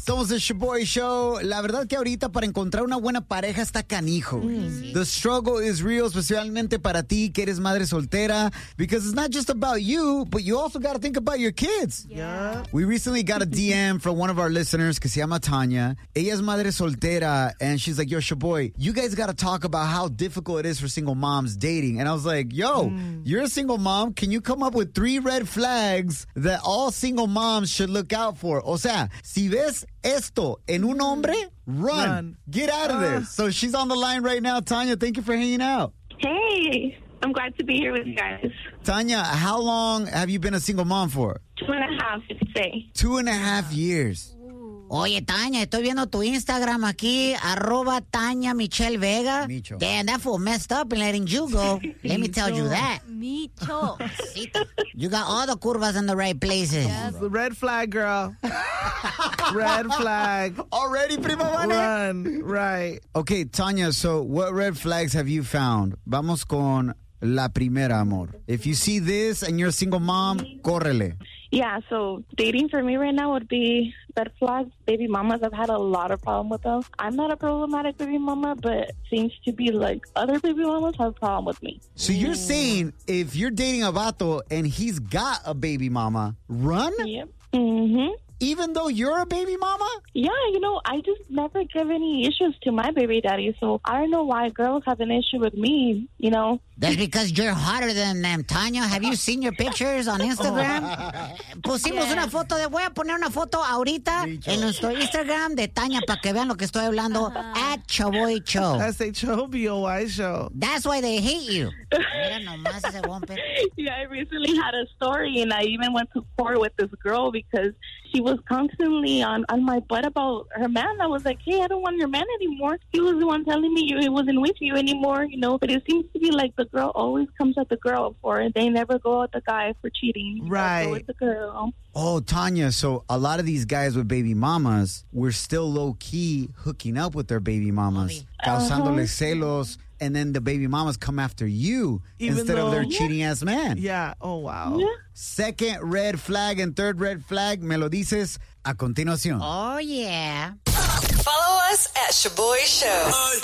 Somos el Shaboy Show. La verdad que ahorita para encontrar una buena pareja está canijo. Sí. The struggle is real, especialmente para ti que eres madre soltera, because it's not just about you, but you also got to think about your kids. Yeah. We recently got a DM from one of our listeners que se llama Tanya. Ella es madre soltera, and she's like, yo, Shaboy, you guys got to talk about how difficult it is for single moms dating. And I was like, yo, you're a single mom. Can you come up with 3 red flags that all single moms should look out for? O sea, si ves esto en un hombre, run. Get out of this. So she's on the line right now. Tanya, thank you for hanging out. Hey, I'm glad to be here with you guys. Tanya, how long have you been a single mom for? 2.5, you could say. 2.5 years. Oye, Tanya, estoy viendo tu Instagram aquí, @Tanya Michelle Vega. Micho. Damn, that fool messed up in letting you go. Let me tell you that. Micho. You got all the curvas in the right places. It's the red flag, girl. Red flag. Already, prima vane? Run. Right. Okay, Tanya, so what red flags have you found? Vamos con la primera, amor. If you see this and you're a single mom, córrele. Yeah, so dating for me right now would be red flags. Baby mamas, I've had a lot of problem with them. I'm not a problematic baby mama, but seems to be like other baby mamas have a problem with me. So you're saying if you're dating a vato and he's got a baby mama, run? Yep. Mm-hmm. Even though you're a baby mama? Yeah, I just never give any issues to my baby daddy, so I don't know why girls have an issue with me, That's because you're hotter than them, Tanya. Have you seen your pictures on Instagram? Pusimos una foto voy a poner una foto ahorita en nuestro Instagram de Tanya para que vean lo que estoy hablando. @Shaboy Show. SHOBOY show. That's why they hate you. Mira nomás ese bumper. Yeah, I recently had a story, and I even went to court with this girl because she was constantly on my butt about her man. I was like, hey, I don't want your man anymore. He was the one telling me he wasn't with you anymore, But it seems to be like the girl always comes at the girl for it. They never go at the guy for cheating. Right. Go with the girl. Oh, Tanya, so a lot of these guys with baby mamas, we're still low-key hooking up with their baby mamas, causándoles celos, and then the baby mamas come after you instead of their cheating-ass man. Yeah. Oh, wow. Yeah. Second red flag and third red flag, me lo dices a continuación. Oh, yeah. Follow us at Shaboy Show.